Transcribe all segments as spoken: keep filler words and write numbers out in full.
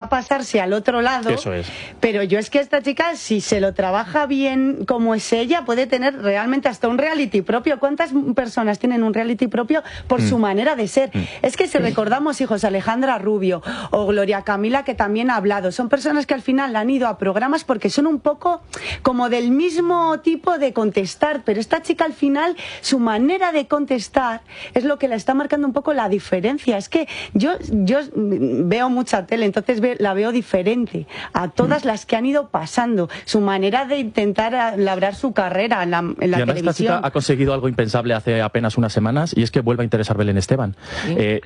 pasarse al otro lado. Eso es. Pero yo es que esta chica, si se lo trabaja bien como es ella, puede tener realmente hasta un reality propio. ¿Cuántas personas tienen un reality propio por mm. su manera de ser? Mm. Es que si recordamos, hijos, Alejandra Rubio o Gloria Camila, que también ha hablado, son personas que al final han ido a programas porque son un poco como del mismo tipo de contestar, pero esta chica al final, su manera de contestar es lo que la está marcando un poco la diferencia. Es que yo, yo veo mucha tele, entonces ve, la veo diferente a todas las que han ido pasando. Su manera de intentar labrar su carrera en la, en la y además televisión. Esta chica ha conseguido algo impensable hace apenas unas semanas, y es que vuelva a interesar Belén Esteban. Sí, eh,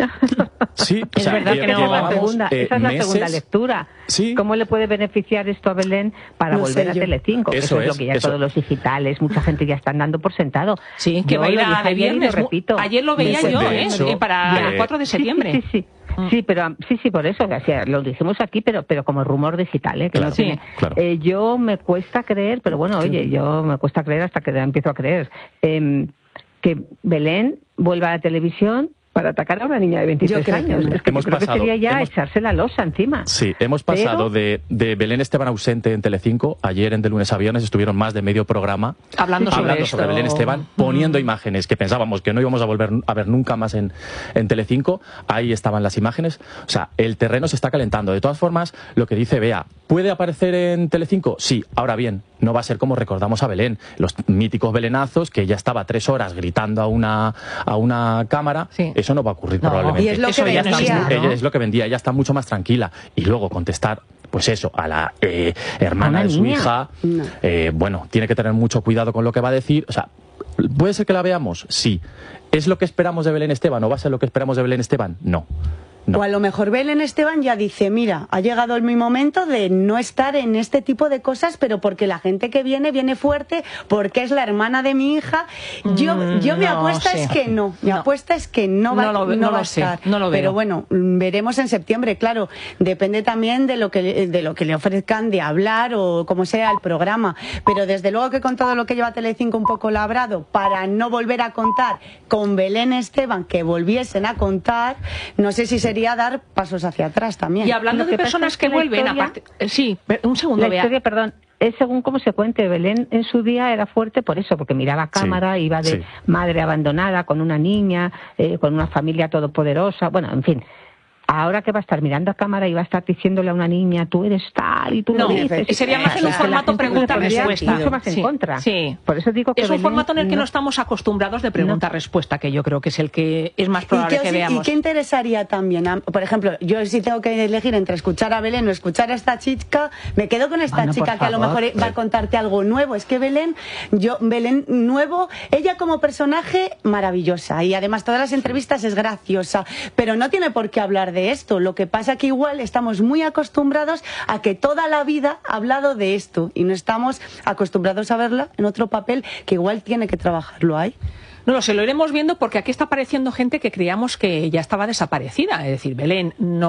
sí o es sea, verdad que no, llevamos, la segunda, eh, esa es la meses, segunda lectura. ¿Sí? ¿Cómo le puede beneficiar esto a Belén para no volver a yo. Telecinco? Eso, eso es lo que ya eso. todos los digitales, mucha gente ya están dando por sentado. Sí, que yo va a ir a de viernes. Lo repito. Ayer lo veía de yo, de ¿eh? hecho, para de... el cuatro de septiembre. Sí, sí, sí. Sí. Sí, pero sí, sí, por eso, o sea, lo dijimos aquí, pero pero como rumor digital, ¿eh? Que claro, no tiene. Sí, claro. Eh, yo me cuesta creer, pero bueno, sí. oye, yo me cuesta creer hasta que empiezo a creer, eh, que Belén vuelva a la televisión para atacar a una niña de veintitrés años. Es que hemos creo pasado, que sería ya hemos... echarse la losa encima. Sí, hemos pasado Pero... de, de Belén Esteban ausente en Telecinco. Ayer en De Lunes a Viernes estuvieron más de medio programa hablando sobre, hablando esto. sobre Belén Esteban, poniendo mm. imágenes que pensábamos que no íbamos a volver a ver nunca más en, en Telecinco. Ahí estaban las imágenes. O sea, el terreno se está calentando. De todas formas, lo que dice Bea, ¿puede aparecer en Telecinco? Sí. Ahora bien, no va a ser como recordamos a Belén, los míticos belenazos, que ella estaba tres horas gritando a una, a una cámara. Sí. Eso no va a ocurrir no. probablemente. Y es lo eso que vendía, vendía, ¿no? Ella es lo que vendía, ella está mucho más tranquila. Y luego contestar, pues eso, a la eh, hermana de su niña? hija, no. eh, bueno, tiene que tener mucho cuidado con lo que va a decir. O sea, ¿puede ser que la veamos? Sí. ¿Es lo que esperamos de Belén Esteban o va a ser lo que esperamos de Belén Esteban? No. No. O a lo mejor Belén Esteban ya dice, mira, ha llegado mi momento de no estar en este tipo de cosas, pero porque la gente que viene, viene fuerte, porque es la hermana de mi hija. Yo, mm, yo mi no apuesta sé. es que no, mi no. apuesta es que no va, no lo, no no va lo a estar. Sé, no lo veo. Pero bueno, veremos en septiembre, claro, depende también de lo que de lo que le ofrezcan de hablar o como sea el programa. Pero desde luego que con todo lo que lleva Telecinco un poco labrado, para no volver a contar con Belén Esteban, que volviesen a contar, no sé si sería dar pasos hacia atrás también. Y hablando de personas que, que vuelven, historia, aparte, sí, un segundo, la Bea. historia, perdón, es según cómo se cuente. Belén en su día era fuerte por eso, porque miraba cámara, sí, iba de sí. madre abandonada con una niña, eh, con una familia todopoderosa, bueno, en fin. Ahora que va a estar mirando a cámara y va a estar diciéndole a una niña, tú eres tal y tú no, lo dices. Sería más en un formato pregunta-respuesta. Mucho más en sí, contra. Sí. Por eso digo que es un Belén, formato en el que no, no estamos acostumbrados de pregunta-respuesta, que yo creo que es el que es más probable ¿Y qué, que veamos. ¿Y qué interesaría también? Por ejemplo, yo si tengo que elegir entre escuchar a Belén o escuchar a esta chica, me quedo con esta bueno, chica que a lo mejor va a contarte algo nuevo. Es que Belén, yo Belén nuevo, ella como personaje maravillosa y además todas las entrevistas es graciosa, pero no tiene por qué hablar de esto. Lo que pasa que igual estamos muy acostumbrados a que toda la vida ha hablado de esto y no estamos acostumbrados a verla en otro papel que igual tiene que trabajarlo ahí. No lo sé, lo iremos viendo porque aquí está apareciendo gente que creíamos que ya estaba desaparecida. Es decir, Belén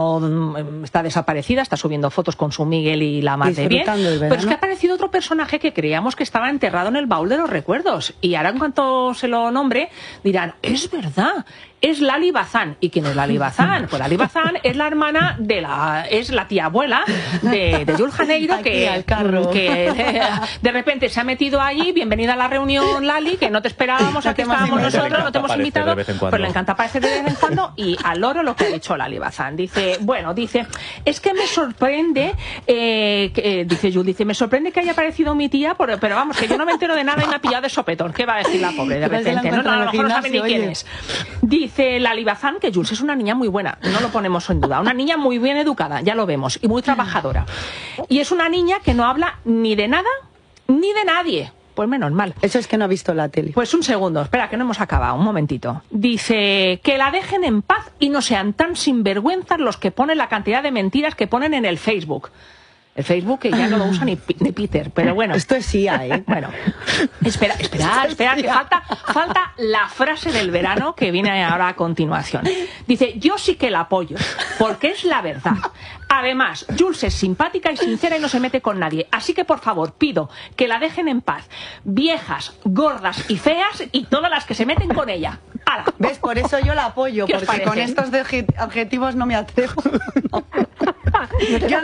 no está desaparecida, está subiendo fotos con su Miguel y la más de bien. Pero es que ha aparecido otro personaje que creíamos que estaba enterrado en el baúl de los recuerdos. Y ahora en cuanto se lo nombre, dirán, es verdad, es Lali Bazán. ¿Y quién es Lali Bazán? Pues Lali Bazán es la hermana de la... es la tía abuela de, de Jules Janeiro, que, que de, de repente se ha metido allí. Bienvenida a la reunión, Lali, que no te esperábamos, aquí estábamos nosotros, no te hemos invitado, pero le encanta aparecer de vez en cuando. Y al loro lo que ha dicho Lali Bazán. Dice, bueno, dice, es que me sorprende, eh, que, eh, dice Jules, dice, me sorprende que haya aparecido mi tía, pero, pero vamos, que yo no me entero de nada y me ha pillado de sopetón. ¿Qué va a decir la pobre de repente? No, no, a lo mejor no sabe ni quién es. Dice Lali Bazán que Jules es una niña muy buena, no lo ponemos en duda, una niña muy bien educada, ya lo vemos, y muy trabajadora. Y es una niña que no habla ni de nada ni de nadie. Pues menos mal. Eso es que no ha visto la tele. Pues un segundo, espera, que no hemos acabado, un momentito. Dice que la dejen en paz y no sean tan sinvergüenzas los que ponen la cantidad de mentiras que ponen en el Facebook. El Facebook que ya no lo usa ni, ni Peter, pero bueno. Esto es I A, ¿eh? Bueno, espera, espera, espera, que falta, falta la frase del verano que viene ahora a continuación. Dice, yo sí que la apoyo, porque es la verdad. Además, Jules es simpática y sincera y no se mete con nadie. Así que, por favor, pido que la dejen en paz. Viejas, gordas y feas y todas las que se meten con ella. ¡Hala! ¿Ves? Por eso yo la apoyo, porque con estos adjetivos no me atrevo. Yo